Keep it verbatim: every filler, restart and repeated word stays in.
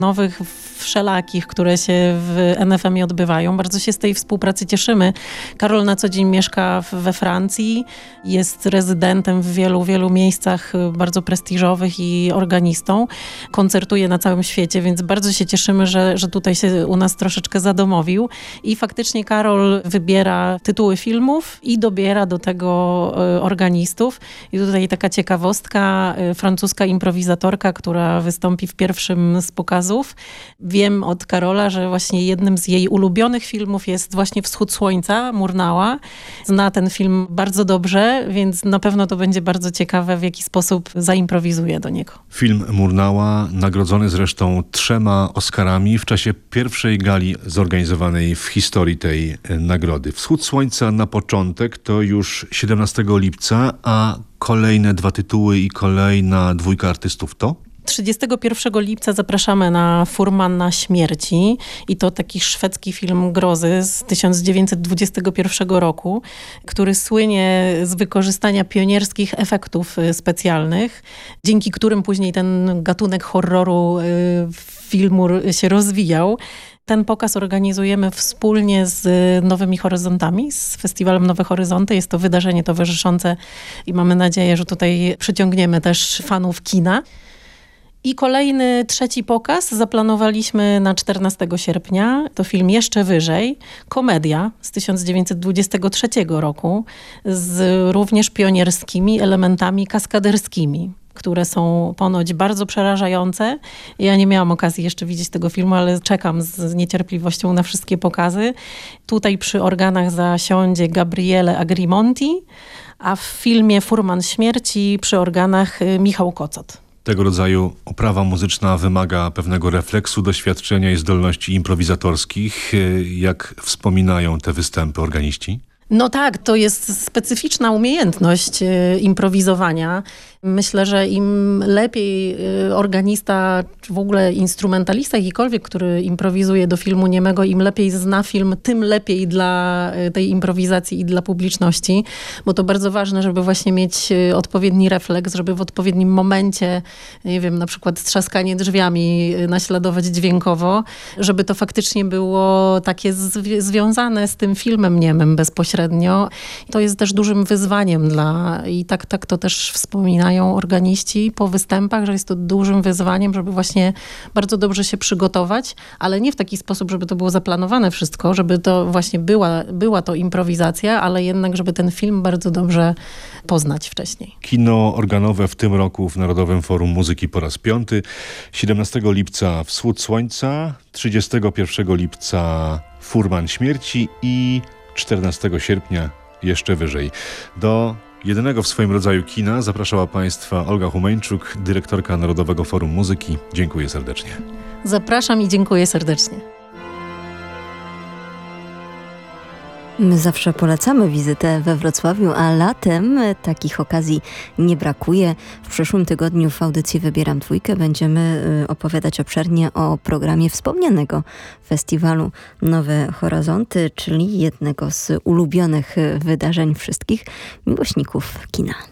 nowych, wszelakich, które się w N F M-ie odbywają. Bardzo się z tej współpracy cieszymy. Karol na co dzień mieszka we Francji, jest rezydentem w wielu, wielu miejscach bardzo prestiżowych i organistą. Koncertuje na całym świecie, więc bardzo się cieszymy, że, że tutaj się u nas troszeczkę zadomowił. I faktycznie Karol wybiera tytuły filmów i dobiera do tego organistów. I tutaj taka ciekawostka, francuska improwizatorka, która wystąpi w pierwszym z pokazów. Wiem od Karola, że właśnie jednym z jej ulubionych filmów jest właśnie Wschód Słońca, Murnała. Zna ten film bardzo dobrze, więc na pewno to będzie bardzo ciekawe, w jaki sposób zaimprowizuje do niego. Film Murnała, nagrodzony zresztą trzema Oscarami w czasie pierwszej gali zorganizowanej w historii tej nagrody. Wschód Słońca na początek to już siedemnastego lipca, a kolejne dwa tytuły i kolejna dwójka artystów to? trzydziestego pierwszego lipca zapraszamy na Furmana Śmierci i to taki szwedzki film grozy z tysiąc dziewięćset dwudziestego pierwszego roku, który słynie z wykorzystania pionierskich efektów specjalnych, dzięki którym później ten gatunek horroru filmu się rozwijał. Ten pokaz organizujemy wspólnie z Nowymi Horyzontami, z Festiwalem Nowe Horyzonty. Jest to wydarzenie towarzyszące i mamy nadzieję, że tutaj przyciągniemy też fanów kina. I kolejny, trzeci pokaz zaplanowaliśmy na czternastego sierpnia. To film Jeszcze wyżej, komedia z tysiąc dziewięćset dwudziestego trzeciego roku z również pionierskimi elementami kaskaderskimi, które są ponoć bardzo przerażające. Ja nie miałam okazji jeszcze widzieć tego filmu, ale czekam z niecierpliwością na wszystkie pokazy. Tutaj przy organach zasiądzie Gabriele Agrimonti, a w filmie Furman Śmierci przy organach Michał Kocot. Tego rodzaju oprawa muzyczna wymaga pewnego refleksu, doświadczenia i zdolności improwizatorskich. Jak wspominają te występy organiści? No tak, to jest specyficzna umiejętność y, improwizowania. Myślę, że im lepiej y, organista, czy w ogóle instrumentalista jakikolwiek, który improwizuje do filmu niemego, im lepiej zna film, tym lepiej dla y, tej improwizacji i dla publiczności, bo to bardzo ważne, żeby właśnie mieć y, odpowiedni refleks, żeby w odpowiednim momencie, nie wiem, na przykład trzaskanie drzwiami y, naśladować dźwiękowo, żeby to faktycznie było takie zwi- związane z tym filmem niemym bezpośrednio. To jest też dużym wyzwaniem dla, i tak, tak to też wspominają organiści po występach, że jest to dużym wyzwaniem, żeby właśnie bardzo dobrze się przygotować, ale nie w taki sposób, żeby to było zaplanowane wszystko, żeby to właśnie była, była to improwizacja, ale jednak, żeby ten film bardzo dobrze poznać wcześniej. Kino organowe w tym roku w Narodowym Forum Muzyki po raz piąty. siedemnastego lipca Wschód Słońca, trzydziestego pierwszego lipca Furman Śmierci i czternastego sierpnia Jeszcze wyżej. Do jedynego w swoim rodzaju kina zapraszała Państwa Olga Humeńczuk, dyrektorka Narodowego Forum Muzyki. Dziękuję serdecznie. Zapraszam i dziękuję serdecznie. My zawsze polecamy wizytę we Wrocławiu, a latem takich okazji nie brakuje. W przyszłym tygodniu w audycji Wybieram Dwójkę będziemy opowiadać obszernie o programie wspomnianego festiwalu Nowe Horyzonty, czyli jednego z ulubionych wydarzeń wszystkich miłośników kina.